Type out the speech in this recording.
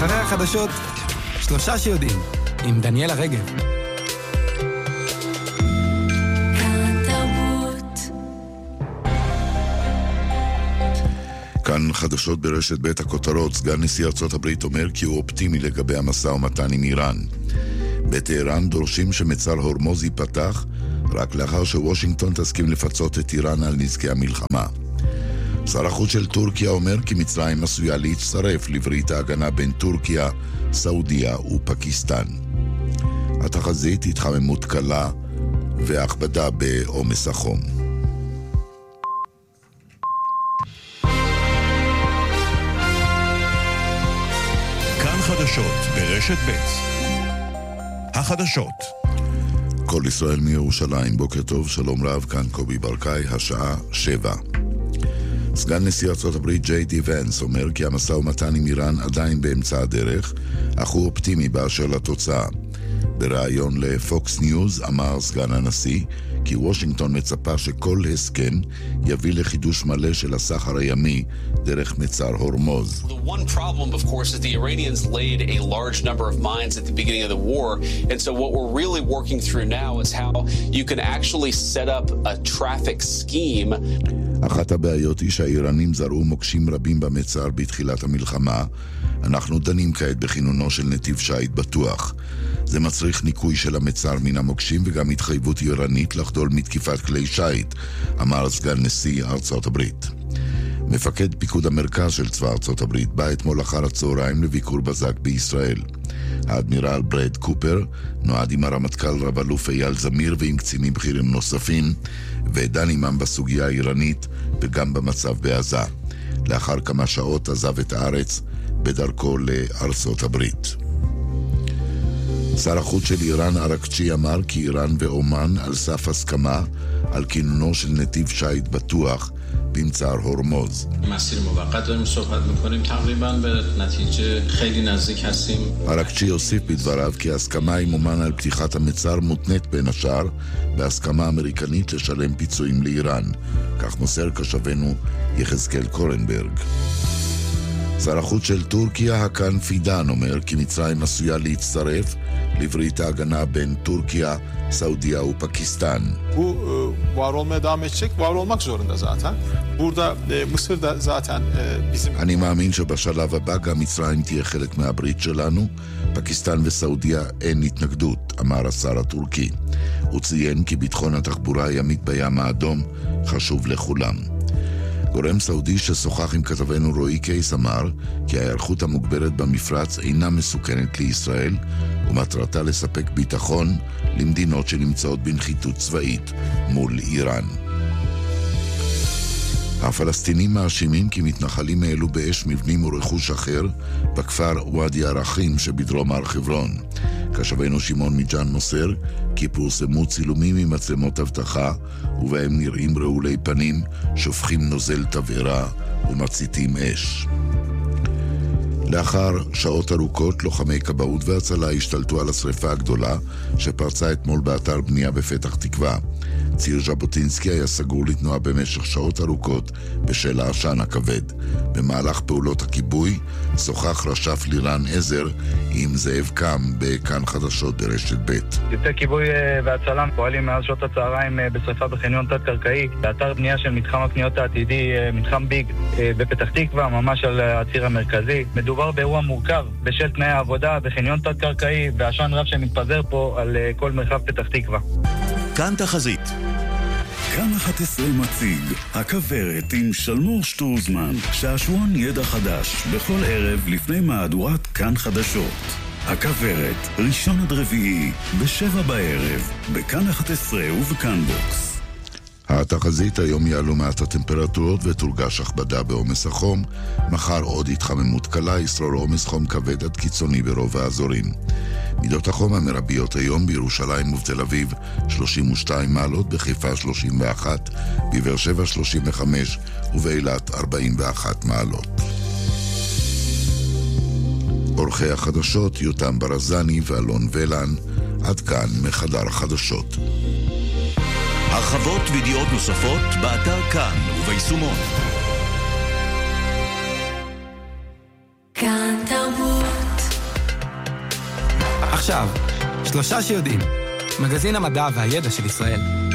אחרי החדשות, 3 שיודעים, עם דניאלה רגב. כאן חדשות ברשת בית הכותרות. סגן נשיא ארצות הברית אומר כי הוא אופטימי לגבי המשא ומתן עם איראן. בטהרן דורשים שמצר הורמוז ייפתח רק לאחר שוושינגטון תסכים לפצות את איראן על נזקי המלחמה. שר החוץ של טורקיה אומר כי מצרים עשויה להצטרף לברית ההגנה בין טורקיה, סעודיה ופקיסטן. התחזית התחממות קלה והכבדה בעומס החום. כאן חדשות ברשת ב'. החדשות. כל ישראל מירושלים, בוקר טוב, שלום רב, כאן קובי ברקאי, השעה 7. סגן נשיא ארצות הברית ג'יי די ונס אומר כי המשא ומתן עם איראן עדיין באמצע הדרך, אך הוא אופטימי באשר לתוצאה. בראיון לפוקס ניוז אמר סגן הנשיא כי וושינגטון מצפה שכל הסכם יביא לחידוש מלא של הסחר הימי דרך מצר הורמוז. The one problem, of course, is the Iranians laid a large number of mines at the beginning of the war, and so what we're really working through now is how you can actually set up a traffic scheme. אחת הבעיות היא שהאיראנים זרעו מוקשים רבים במצר בתחילת המלחמה. אנחנו דנים כעת בכינונו של נתיב שייט בטוח. זה מצריך ניקוי של המצר מן המוקשים וגם התחייבות איראנית לחדול מתקיפת כלי שייט, אמר סגן נשיא ארצות הברית. מפקד פיקוד המרכז של צבא ארצות הברית בא אתמול אחר הצהריים לביקור בזק בישראל. האדמירל ברד קופר נועד עם הרמטכ"ל רב אלוף אייל זמיר ועם קצינים בכירים נוספים ודן עמם בסוגיה האיראנית וגם במצב בעזה. לאחר כמה שעות עזב את הארץ בדרכו לארצות הברית. שר החוץ של איראן ארקצ'י אמר כי איראן ואומן על סף הסכמה על כינונו של נתיב שייט בטוח במצר הורמוז. مسیر موقت داریم صحبت می‌کنیم تقریباً به نتیجه خیلی نزدیک هستیم. ארקצ'י הוסיף בדבריו כי ההסכמה עם אומן על פתיחת המצר מותנית בין השאר בהסכמה אמריקנית לשלם פיצויים לאיראן. כך מוסר כשבנו יחזקאל קורנברג. שר החוץ של טורקיה הקן פידן אומר כי מצרים עשויה להצטרף לברית ההגנה בין טורקיה, סעודיה ופקיסטן. Bu var olmaya devam edecek, var olmak zorunda zaten. Burada Mısır da zaten bizim. אני מאמין שבשלב הבא גם מצרים תהיה חלק מהברית שלנו. פקיסטן וסעודיה אין התנגדות, אמר השר הטורקי. הוא ציין כי ביטחון התחבורה הימית בים האדום חשוב לכולם. גורם סעודי ששוחח עם כתבנו רועי קייס אמר כי ההיערכות המוגברת במפרץ אינה מסוכנת לישראל ומטרתה לספק ביטחון למדינות שנמצאות בנחיתות צבאית מול איראן. הפלסטינים מאשימים כי מתנחלים העלו באש מבנים ורכוש אחר בכפר ואדי הרחים שבדרום הר חברון. כשבנו שמעון מג'אן מוסר כי פורסמו צילומים ממצלמות אבטחה ובהם נראים רעולי פנים, שופכים נוזל תבערה ומציתים אש. לאחר שעות ארוכות לוחמי כבאות והצלה השתלטו על השריפה הגדולה שפרצה אתמול באתר בנייה בפתח תקווה. ציר ז'בוטינסקי היה סגור לתנועה במשך שעות ארוכות בשל העשן הכבד. במהלך פעולות הכיבוי שוחח רש"פ לירן עזר עם זאב קם בכאן חדשות ברשת ב'. צוותי כיבוי והצלה פועלים מאז שעות הצהריים בשריפה בחניון תת-קרקעי באתר בנייה של מתחם הקניות העתידי, מתחם ביג בפתח תקווה, ממש על הציר המרכזי. מדובר באירוע מורכב בשל תנאי העבודה בחניון תת-קרקעי ועשן רב שמתפזר פה על כל מרחב פתח תקווה. כאן תחזית. כאן 11 מציג הכברת עם שלמור שטרוזמן, שעשועון ידע חדש בכל ערב לפני מהדורת כאן חדשות. הכברת, ראשון עד רביעי ב7 בערב בכאן 11 ובכאן בוקס. התחזית היום יעלו מעט הטמפרטורות ותורגש הכבדה בעומס החום. מחר עוד התחממות קלה, ישרור עומס חום כבד עד קיצוני ברוב האזורים. מידות החום המרביות היום בירושלים ובתל אביב 32 מעלות, בחיפה 31, בבאר שבע 35 ובאילת 41 מעלות. עורכי החדשות יותם ברזני ואלון ולן. עד כאן מחדר החדשות. הרחבות וידיעות נוספות באתר כאן וביישומון. כאן תרבות. ועכשיו, 3 שיודעים. מגזין המדע והידע של ישראל.